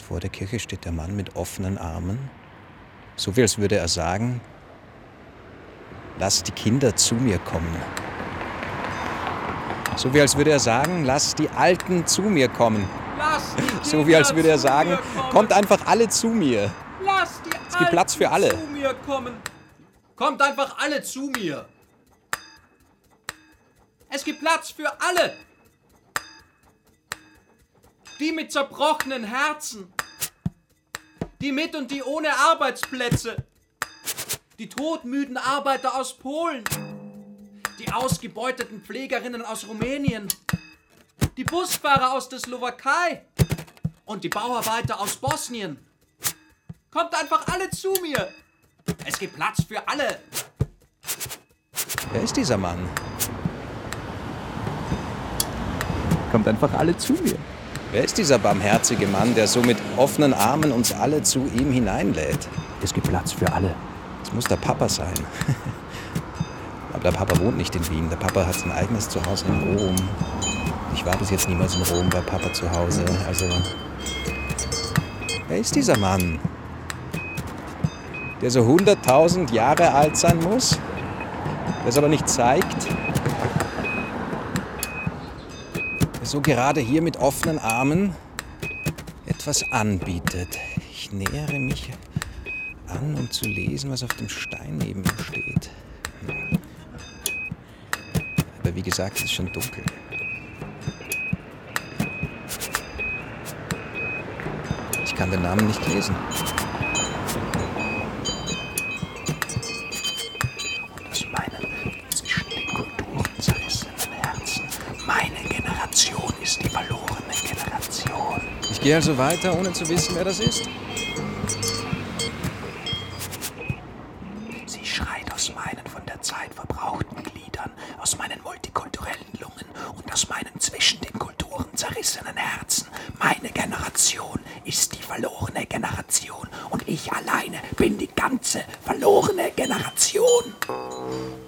Vor der Kirche steht der Mann mit offenen Armen, so wie als würde er sagen, lass die Kinder zu mir kommen. So wie als würde er sagen, lass die Alten zu mir kommen. So wie als würde er sagen, kommt einfach alle zu mir. Lass die Es gibt Platz für alle. Alten zu mir kommen. Kommt einfach alle zu mir. Es gibt Platz für alle. Die mit zerbrochenen Herzen. Die mit und die ohne Arbeitsplätze. Die todmüden Arbeiter aus Polen. Die ausgebeuteten Pflegerinnen aus Rumänien. Die Busfahrer aus der Slowakei. Und die Bauarbeiter aus Bosnien. Kommt einfach alle zu mir. Es gibt Platz für alle. Wer ist dieser Mann? Kommt einfach alle zu mir. Wer ist dieser barmherzige Mann, der so mit offenen Armen uns alle zu ihm hineinlädt? Es gibt Platz für alle. Es muss der Papa sein. Aber der Papa wohnt nicht in Wien. Der Papa hat sein eigenes Zuhause in Rom. Ich war bis jetzt niemals in Rom bei Papa zu Hause. Also, wer ist dieser Mann? Der so 100.000 Jahre alt sein muss, der es aber nicht zeigt, der so gerade hier mit offenen Armen etwas anbietet. Ich nähere mich an, um zu lesen, was auf dem Stein neben ihm steht. Aber wie gesagt, es ist schon dunkel. Ich kann den Namen nicht lesen. Meine Generation ist die verlorene Generation. Ich gehe also weiter, ohne zu wissen, wer das ist. Sie schreit aus meinen von der Zeit verbrauchten Gliedern, aus meinen multikulturellen Lungen und aus meinen zwischen den Kulturen zerrissenen Herzen. Meine Generation ist die verlorene Generation und ich alleine bin die ganze verlorene Generation.